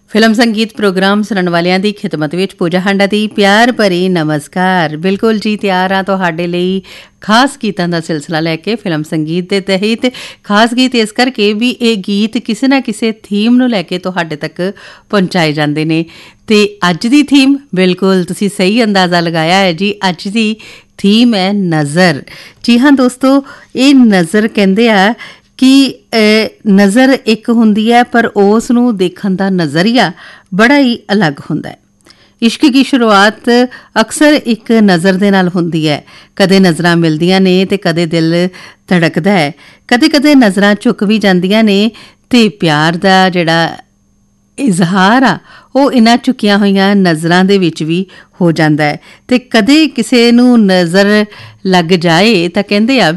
Film ਸੰਗੀਤ programme ਸੁਣਨ ਵਾਲਿਆਂ ਦੀ ਖਿਦਮਤ ਵਿੱਚ ਪੂਜਾ ਹਾਂਡਾ ਦੀ ਪਿਆਰ ਭਰੀ ਨਮਸਕਾਰ। ਬਿਲਕੁਲ ਜੀ, ਤਿਆਰ ਹਾਂ ਤੁਹਾਡੇ ਲਈ ਖਾਸ ਗੀਤਾਂ ਦਾ ਸਿਲਸਿਲਾ ਲੈ ਕੇ। ਫਿਲਮ ਸੰਗੀਤ ਦੇ ਤਹਿਤ ਖਾਸ ਗੀਤ ਇਸ ਕਰਕੇ ਵੀ ਇਹ ਗੀਤ ਕਿਸੇ ਨਾ ਕਿਸੇ ਥੀਮ ਨੂੰ ਲੈ ਕੇ ਤੁਹਾਡੇ ਤੱਕ ਪਹੁੰਚਾਏ ਜਾਂਦੇ ਨੇ। ਤੇ ਅੱਜ ਦੀ ਥੀਮ ਬਿਲਕੁਲ ਤੁਸੀਂ ਸਹੀ ਅੰਦਾਜ਼ਾ ਲਗਾਇਆ ਹੈ ਜੀ, ਅੱਜ ਦੀ ਥੀਮ ਹੈ ਨਜ਼ਰ। ਜੀ ਹਾਂ ਦੋਸਤੋ, ਇਹ ਨਜ਼ਰ ਕਹਿੰਦੇ ਆ ਕਿ ਨਜ਼ਰ ਇੱਕ ਹੁੰਦੀ ਹੈ ਪਰ ਉਸ ਨੂੰ ਦੇਖਣ ਦਾ ਨਜ਼ਰੀਆ ਬੜਾ ਹੀ ਅਲੱਗ ਹੁੰਦਾ ਹੈ। ਇਸ਼ਕ ਦੀ ਸ਼ੁਰੂਆਤ ਅਕਸਰ ਇੱਕ ਨਜ਼ਰ ਦੇ ਨਾਲ ਹੁੰਦੀ ਹੈ। ਕਦੇ ਨਜ਼ਰਾਂ ਮਿਲਦੀਆਂ ਨੇ ਤੇ ਕਦੇ ਦਿਲ ਧੜਕਦਾ ਹੈ, ਕਦੇ ਕਦੇ ਨਜ਼ਰਾਂ ਝੁਕ ਵੀ ਜਾਂਦੀਆਂ ਨੇ ਤੇ ਪਿਆਰ ਦਾ ਜਿਹੜਾ ਇਜ਼ਹਾਰ ਆ ਉਹ ਇਹਨਾਂ ਝੁਕੀਆਂ ਹੋਈਆਂ ਨਜ਼ਰਾਂ ਦੇ ਵਿੱਚ ਵੀ ਹੋ ਜਾਂਦਾ ਹੈ। ਤੇ ਕਦੇ ਕਿਸੇ ਨੂੰ ਨਜ਼ਰ ਲੱਗ ਜਾਏ ਤਾਂ ਕਹਿੰਦੇ ਆ